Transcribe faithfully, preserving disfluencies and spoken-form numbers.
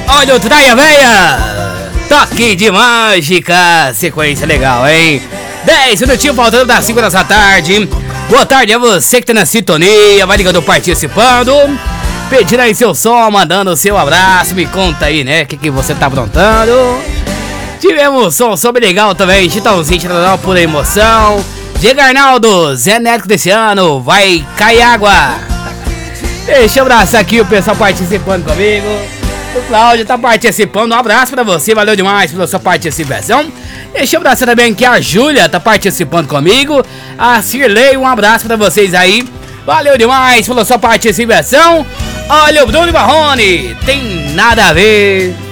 Olha o Traia Véia. Toque de mágica. Sequência legal, hein? dez minutinhos faltando das cinco da tarde. Boa tarde a você que tá na sintonia. Vai ligando, participando. Pedindo aí seu som, mandando o seu abraço. Me conta aí, né? O que, que você tá aprontando. Tivemos som sobre legal também. Chitãozinho, Chitãozinho por emoção. Diego Arnaldo, Zé Neto desse ano. Vai cair água. Deixa eu abraçar aqui o pessoal participando comigo. O Cláudio tá participando. Um abraço pra você. Valeu demais pela sua participação. Deixa eu abraçar também aqui a Júlia. Tá participando comigo. A Cirlei, um abraço pra vocês aí. Valeu demais pela sua participação. Olha o Bruno Marrone, tem nada a ver.